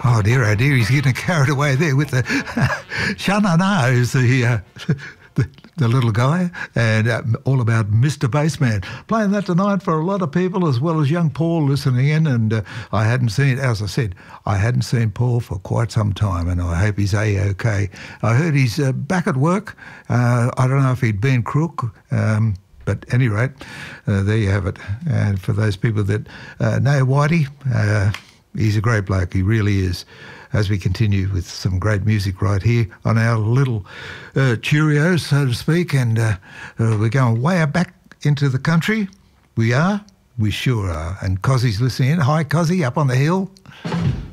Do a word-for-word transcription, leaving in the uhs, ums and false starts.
Oh dear, oh dear, he's getting carried away there with the Shanana is the, uh, the the little guy, and uh, all about Mister Bassman. Playing that tonight for a lot of people, as well as young Paul listening in, and uh, I hadn't seen, as I said, I hadn't seen Paul for quite some time, and I hope he's A-OK. I heard he's uh, back at work. Uh, I don't know if he'd been crook, um, but at any rate, uh, there you have it. And for those people that uh, know Whitey, uh, he's a great bloke, he really is, as we continue with some great music right here on our little uh, Cheerios, so to speak, and uh, uh, we're going way back into the country. We are, we sure are, and Cozzy's listening in. Hi, Cozzy, up on the hill.